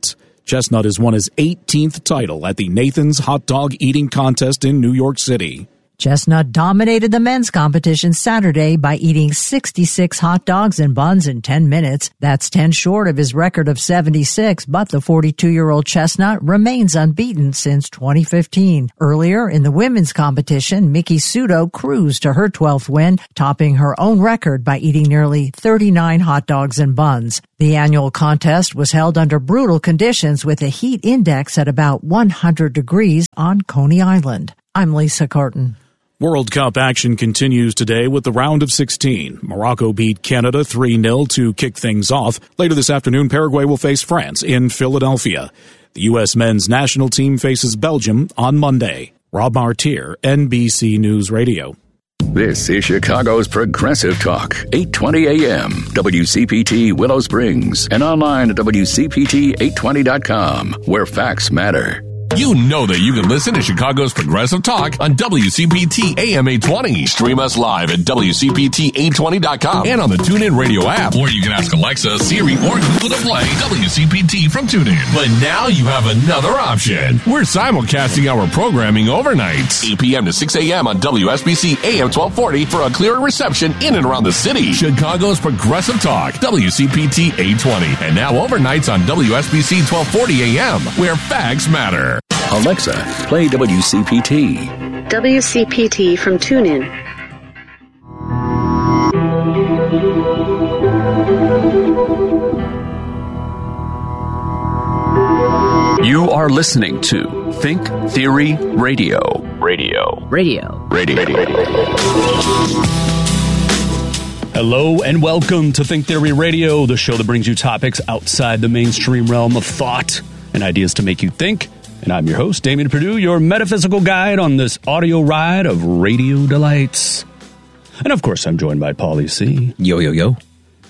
Chestnut has won his eighteenth title at the Nathan's Hot Dog Eating Contest in New York City. Chestnut dominated the men's competition Saturday by eating sixty-six hot dogs and buns in ten minutes. That's ten short of his record of seventy-six, but the forty-two-year-old Chestnut remains unbeaten since twenty fifteen. Earlier in the women's competition, Miki Sudo cruised to her twelfth win, topping her own record by eating nearly thirty-nine hot dogs and buns. The annual contest was held under brutal conditions with a heat index at about one hundred degrees on Coney Island. I'm Lisa Carton. World Cup action continues today with the round of sixteen. Morocco beat Canada three nil to kick things off. Later this afternoon, Paraguay will face France in Philadelphia. The U S men's national team faces Belgium on Monday. Rob Martier, N B C News Radio. This is Chicago's Progressive Talk, eight twenty A M, W C P T Willow Springs, and online at W C P T eight twenty dot com, where facts matter. You know that you can listen to Chicago's Progressive Talk on W C P T A M eight twenty. Stream us live at W C P T eight twenty dot com and on the TuneIn Radio app. Or you can ask Alexa, Siri, or Google to play W C P T from TuneIn. But now you have another option. We're simulcasting our programming overnight. eight p.m. to six a.m. on W S B C A M twelve forty for a clearer reception in and around the city. Chicago's Progressive Talk, W C P T eight twenty. And now overnights on W S B C twelve forty A M, where facts matter. Alexa, play W C P T. W C P T from TuneIn. You are listening to Think Theory Radio. Radio. Radio. Radio. Radio. Hello and welcome to Think Theory Radio, the show that brings you topics outside the mainstream realm of thought and ideas to make you think. And I'm your host, Damien Perdue, your metaphysical guide on this audio ride of radio delights. And of course, I'm joined by Paulie C. Yo, yo, yo.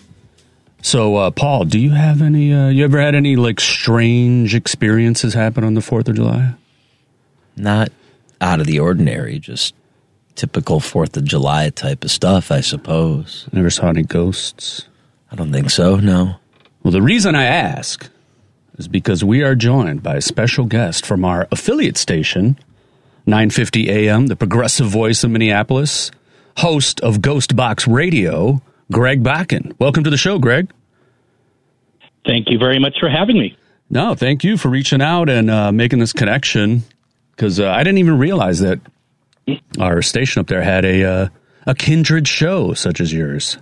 So, uh, Paul, do you have any, uh, you ever had any, like, strange experiences happen on the fourth of July? Not out of the ordinary, just typical fourth of July type of stuff, I suppose. Never saw any ghosts? I don't think so, no. Well, the reason I ask is because we are joined by a special guest from our affiliate station, nine fifty A M, the progressive voice of Minneapolis, host of Ghost Box Radio, Greg Bakken. Welcome to the show, Greg. Thank you very much for having me. No, thank you for reaching out and uh, making this connection, because uh, I didn't even realize that our station up there had a uh, a kindred show such as yours.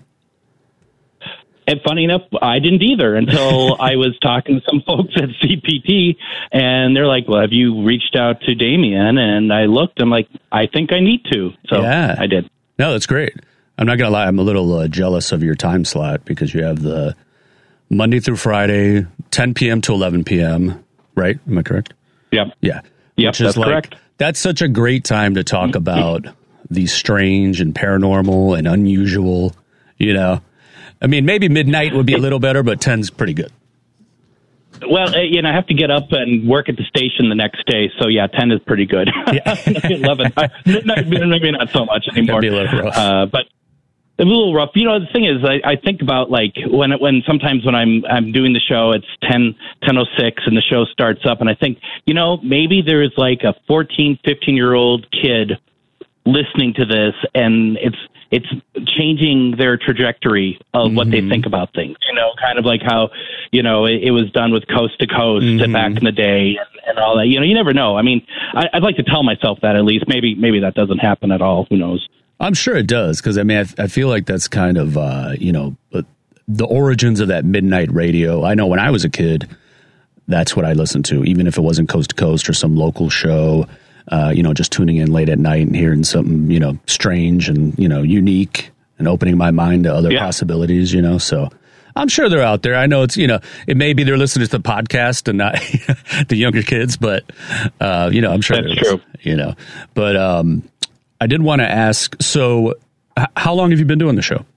And funny enough, I didn't either until I was talking to some folks at C P T, and they're like, well, have you reached out to Damien? And I looked, I'm like, I think I need to. So yeah. I did. No, that's great. I'm not going to lie, I'm a little uh, jealous of your time slot because you have the Monday through Friday, ten p.m. to eleven p.m., right? Am I correct? Yep. Yeah. Yep, Which is that's like, correct. That's such a great time to talk about the strange and paranormal and unusual, you know. I mean, maybe midnight would be a little better, but ten's pretty good. Well, you know, I have to get up and work at the station the next day, so yeah, ten is pretty good. Yeah. eleven, maybe not so much anymore. Be a little rough. Uh, but a little rough. You know, the thing is, I, I think about like when when sometimes when I'm I'm doing the show, it's ten oh six and the show starts up, and I think, you know, maybe there's like a fourteen, fifteen year old kid listening to this, and it's it's changing their trajectory of mm-hmm. what they think about things. You know, kind of like how, you know, it, it was done with Coast to Coast mm-hmm. back in the day and, and all that. You know, you never know. I mean, I, I'd like to tell myself that at least. Maybe maybe that doesn't happen at all. Who knows? I'm sure it does, because I mean, I, I feel like that's kind of uh, you know, the origins of that midnight radio. I know when I was a kid, that's what I listened to, even if it wasn't Coast to Coast or some local show. Uh, you know, just tuning in late at night and hearing something, you know, strange and, you know, unique and opening my mind to other yeah. possibilities, you know. So I'm sure they're out there. I know it's, you know, it may be they're listening to the podcast and not the younger kids, but, uh, you know, I'm sure that's true, you know. But um, I did want to ask, so h- how long have you been doing the show?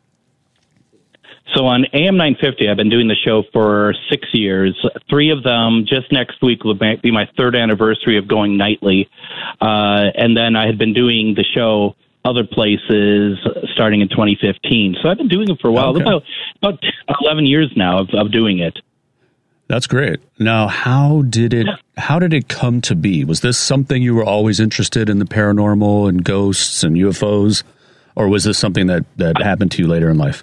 So on A M nine fifty, I've been doing the show for six years. Three of them, just next week, will be my third anniversary of going nightly. Uh, and then I had been doing the show other places starting in twenty fifteen. So I've been doing it for a while, okay. about about eleven years now of, of doing it. That's great. Now, how did it how did it come to be? Was this something you were always interested in, the paranormal and ghosts and U F Os, or was this something that, that happened to you later in life?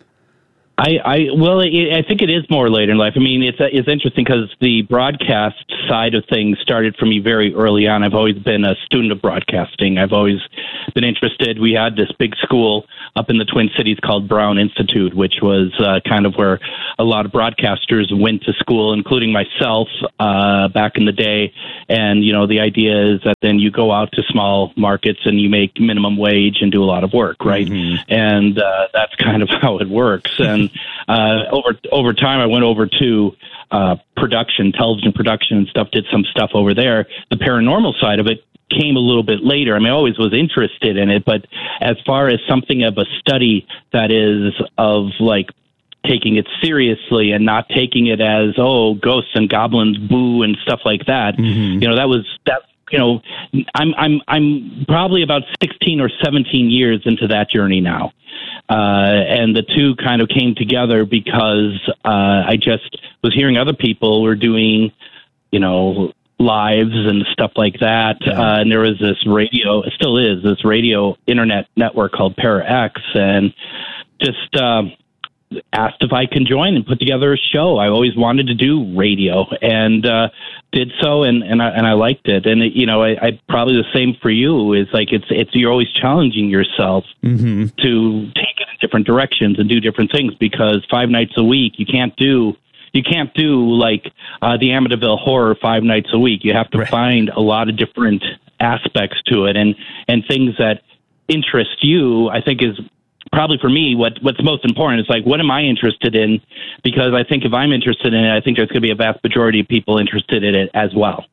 I, I well, it, I think it is more later in life. I mean, it's it's interesting because the broadcast side of things started for me very early on. I've always been a student of broadcasting. I've always been interested. We had this big school up in the Twin Cities called Brown Institute, which was uh, kind of where a lot of broadcasters went to school, including myself uh, back in the day. And, you know, the idea is that then you go out to small markets and you make minimum wage and do a lot of work, right? Mm-hmm. And uh, that's kind of how it works. And uh, over over time, I went over to uh, production, television production and stuff, did some stuff over there. The paranormal side of it came a little bit later. I mean, I always was interested in it, but as far as something of a study that is of like taking it seriously and not taking it as, oh, ghosts and goblins, boo, and stuff like that, mm-hmm. you know, that was that. You know, I'm I'm I'm probably about sixteen or seventeen years into that journey now, uh, and the two kind of came together because uh, I just was hearing other people were doing, you know, lives and stuff like that, yeah. uh, and there was this radio, it still is this radio internet network called ParaX, and just uh, asked if I can join and put together a show. I always wanted to do radio, and uh, did so, and, and I and I liked it. And it, you know, I, I probably the same for you. Is like it's it's you're always challenging yourself mm-hmm. to take it in different directions and do different things, because five nights a week you can't do you can't do like uh, the Amityville Horror five nights a week. You have to right. find a lot of different aspects to it, and and things that interest you. I think is probably for me, what what's most important is like, what am I interested in? Because I think if I'm interested in it, I think there's going to be a vast majority of people interested in it as well.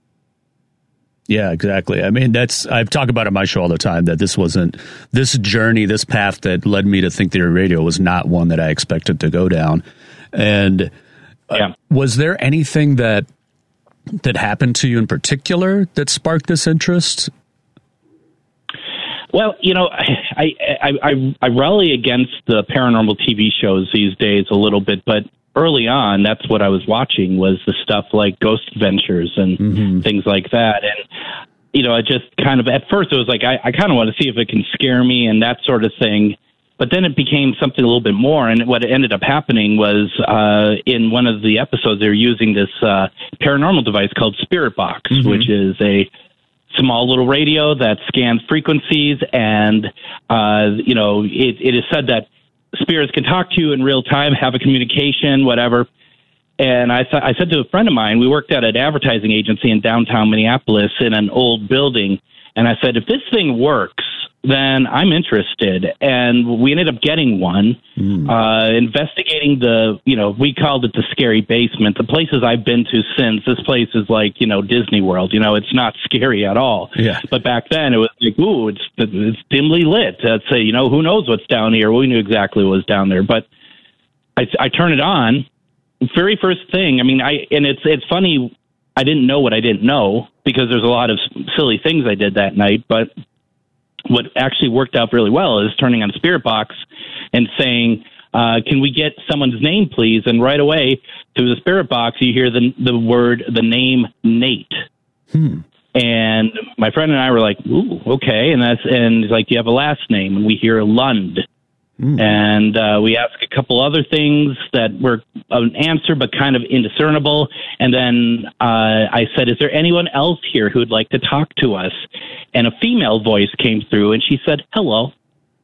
Yeah, exactly. I mean, that's, I've talked about it on my show all the time, that this wasn't, this journey, this path that led me to Think Theory Radio was not one that I expected to go down. And uh, yeah. was there anything that, that happened to you in particular that sparked this interest? Well, you know, I, I I I rally against the paranormal T V shows these days a little bit, but early on, that's what I was watching, was the stuff like Ghost Adventures and mm-hmm. things like that. And, you know, I just kind of, at first it was like, I, I kind of want to see if it can scare me and that sort of thing. But then it became something a little bit more. And what ended up happening was uh, in one of the episodes, they were using this uh, paranormal device called Spirit Box, mm-hmm. which is a small little radio that scans frequencies, and uh, you know, it, it is said that spirits can talk to you in real time, have a communication, whatever. And I th- I said to a friend of mine, we worked at an advertising agency in downtown Minneapolis in an old building, and I said, if this thing works, then I'm interested. And we ended up getting one, mm. uh, investigating the, you know, we called it the scary basement. The places I've been to since, this place is like, you know, Disney World. You know, it's not scary at all. Yeah. But back then it was like, ooh, it's, it's dimly lit. I'd say, you know, who knows what's down here? We knew exactly what was down there. But I, I turn it on. Very first thing, I mean, I and it's it's funny, I didn't know what I didn't know, because there's a lot of silly things I did that night, but what actually worked out really well is turning on Spirit Box and saying, uh, can we get someone's name, please? And right away, through the Spirit Box, you hear the the word, the name Nate. Hmm. And my friend and I were like, ooh, okay. And that's and he's like, do you have a last name? And we hear Lund. Hmm. And uh, we ask a couple other things that were an answer, but kind of indiscernible. And then uh, I said, is there anyone else here who would like to talk to us? And a female voice came through, and she said, hello.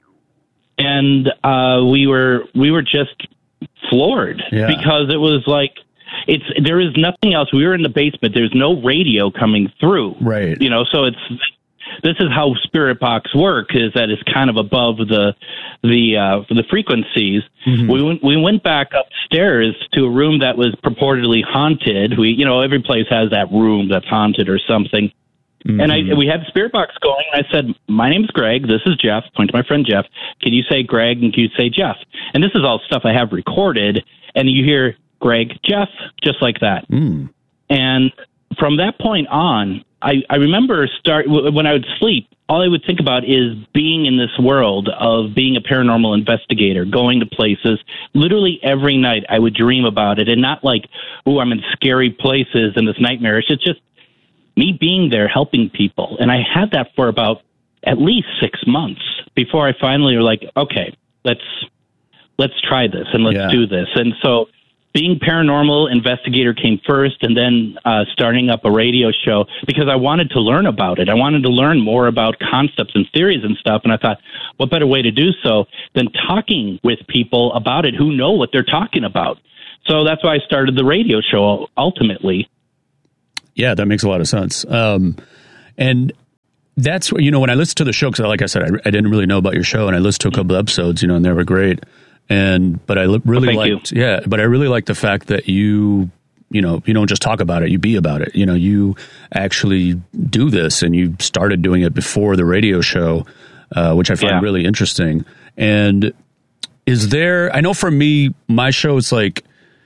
And uh, we were we were just floored, yeah. because it was like, it's there is nothing else. We were in the basement. There's no radio coming through. Right. You know, so it's this is how Spirit Box work, is that it's kind of above the the uh, the frequencies. Mm-hmm. We went we went back upstairs to a room that was purportedly haunted. We you know every place has that room that's haunted or something. Mm-hmm. And I we had the Spirit Box going. And I said, my name's Greg. This is Jeff. Point to my friend Jeff. Can you say Greg and can you say Jeff? And this is all stuff I have recorded. And you hear Greg, Jeff, just like that. Mm. And from that point on, I, I remember start when I would sleep, all I would think about is being in this world of being a paranormal investigator, going to places. Literally every night I would dream about it, and not like, oh, I'm in scary places and this nightmare. It's just me being there helping people. And I had that for about at least six months before I finally were like, okay, let's let's try this and let's Yeah. do this. And so being paranormal investigator came first, and then uh, starting up a radio show because I wanted to learn about it. I wanted to learn more about concepts and theories and stuff. And I thought, what better way to do so than talking with people about it who know what they're talking about? So that's why I started the radio show ultimately. Yeah, that makes a lot of sense. Um, and that's what, you know, when I listened to the show, because like I said, I, I didn't really know about your show, and I listened to a couple of episodes, you know, and they were great. And, but I li- really Well, thank liked, yeah, but I really liked the fact that you, you know, you don't just talk about it, you be about it. You know, you actually do this, and you started doing it before the radio show, uh, which I find Yeah. really interesting. And is there, I know for me, my show is like,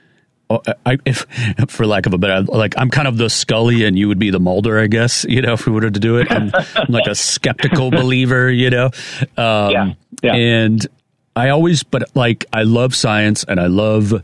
I, if, for lack of a better, like I'm kind of the Scully and you would be the Mulder, I guess, you know, if we were to do it. I'm, I'm like a skeptical believer, you know? Um, Yeah, yeah. And I always, but like, I love science, and I love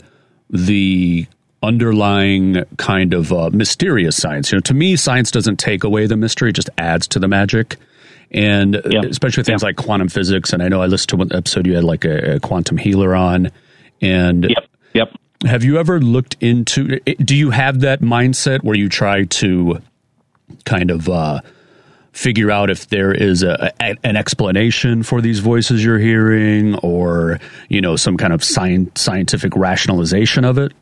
the underlying kind of uh, mysterious science. You know, to me, science doesn't take away the mystery, it just adds to the magic. And Yeah. especially things Yeah. like quantum physics. And I know I listened to one episode you had like a, a quantum healer on. And Yep, yep. have you ever looked into, do you have that mindset where you try to kind of uh, figure out if there is a, a, an explanation for these voices you're hearing, or, you know, some kind of science, scientific rationalization of it?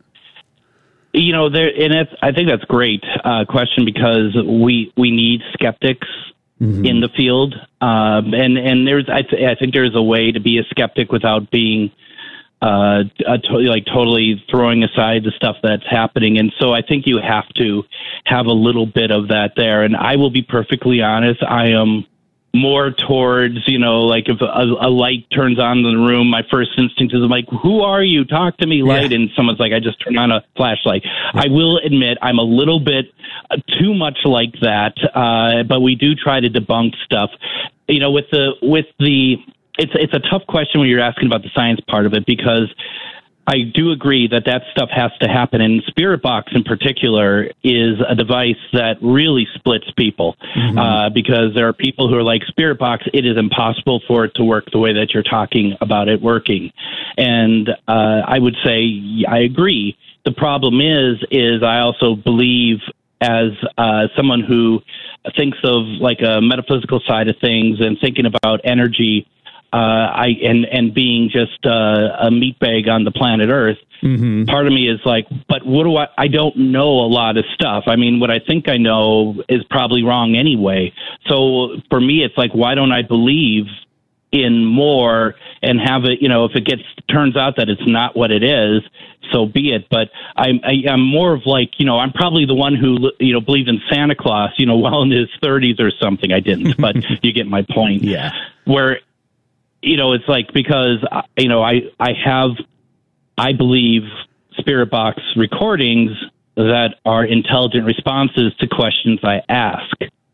You know, there, and it's, I think that's a great uh, question, because we we need skeptics Mm-hmm. in the field, um, and and there's I, th- I think there's a way to be a skeptic without being uh, a to- like totally throwing aside the stuff that's happening. And so I think you have to have a little bit of that there. And I will be perfectly honest, I am more towards, you know, like if a, a light turns on in the room, my first instinct is I'm like, who are you? Talk to me, light. Yeah. And someone's like, I just turned on a flashlight. Yeah. I will admit I'm a little bit uh, too much like that, uh, but we do try to debunk stuff. You know, with the with the it's it's a tough question when you're asking about the science part of it, because I do agree that that stuff has to happen. And Spirit Box in particular is a device that really splits people, mm-hmm. uh, because there are people who are like, Spirit Box, it is impossible for it to work the way that you're talking about it working. And uh, I would say I agree. The problem is, is I also believe, as uh, someone who thinks of like a metaphysical side of things and thinking about energy, Uh, I and and being just uh, a meat bag on the planet Earth, mm-hmm. part of me is like, but what do I? I don't know a lot of stuff. I mean, what I think I know is probably wrong anyway. So for me, it's like, why don't I believe in more and have it? You know, if it gets turns out that it's not what it is, so be it. But I'm I, I'm more of like, you know, I'm probably the one who you know believed in Santa Claus, you know, well in his thirties or something. I didn't, but you get my point. Yeah, where. You know, it's like, because, you know, I, I have, I believe, Spirit Box recordings that are intelligent responses to questions I ask.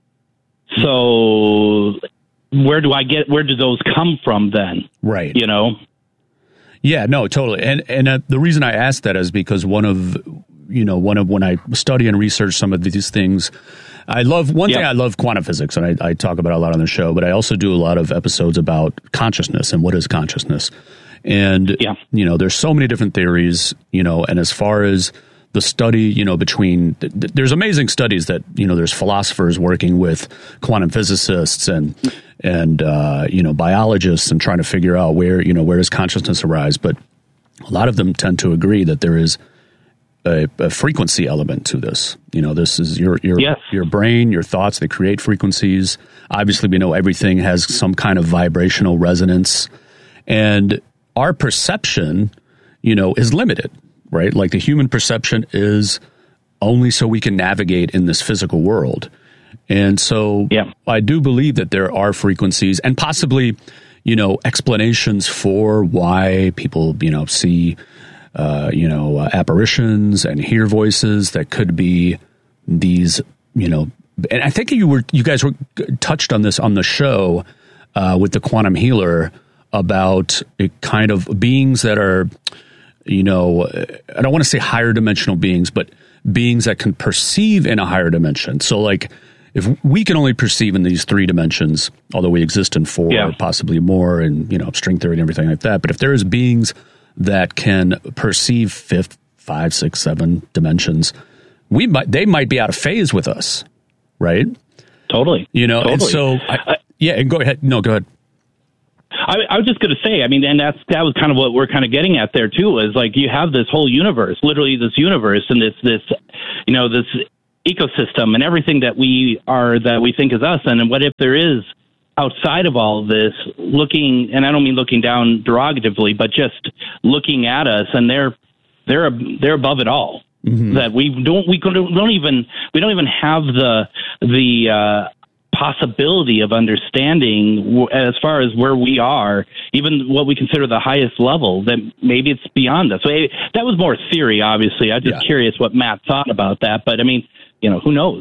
So where do I get, where do those come from then? Right. You know? Yeah, no, totally. And, and uh, the reason I asked that is because one of, you know, one of, when I study and research some of these things, I love one yep. thing. I love quantum physics, and I, I talk about it a lot on the show. But I also do a lot of episodes about consciousness and what is consciousness. And yeah. you know, there's so many different theories. You know, and as far as the study, you know, between th- th- there's amazing studies that you know there's philosophers working with quantum physicists and and uh, you know biologists and trying to figure out where you know where does consciousness arise. But a lot of them tend to agree that there is A, a frequency element to this. You know, this is your your yes. your brain, your thoughts, they create frequencies. Obviously, we know everything has some kind of vibrational resonance. And our perception, you know, is limited, right? Like the human perception is only so we can navigate in this physical world. And so yeah. I do believe that there are frequencies and possibly, you know, explanations for why people, you know, see Uh, you know, uh, apparitions and hear voices that could be these, you know, and I think you were, you guys were touched on this on the show uh, with the Quantum Healer about a kind of beings that are, you know, I don't want to say higher dimensional beings, but beings that can perceive in a higher dimension. So like if we can only perceive in these three dimensions, although we exist in four yeah. or possibly more, and, you know, string theory and everything like that. But if there is beings that can perceive fifth, five, six, seven dimensions, we might, they might be out of phase with us. Right. Totally. You know, totally. and so, I, yeah, and go ahead. No, go ahead. I, I was just going to say, I mean, and that's that was kind of what we're kind of getting at there too. Is like you have this whole universe, literally this universe, and this this, you know, this ecosystem, and everything that we are that we think is us. And what if there is outside of all of this, looking, and I don't mean looking down derogatively, but just looking at us, and they're they're they're above it all. Mm-hmm. That we don't we don't even we don't even have the the uh, possibility of understanding as far as where we are, even what we consider the highest level. That maybe it's beyond us. So that was more theory, obviously. I'm just yeah. curious what Matt thought about that. But I mean, you know, who knows?